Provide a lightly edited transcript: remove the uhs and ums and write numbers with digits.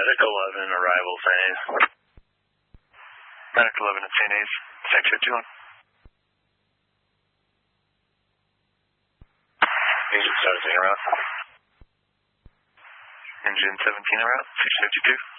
Medic 11, arrival St. A's. Medic 11 at St. A's, Sec 51. Engine 17 en route. Engine 17 en route, 652.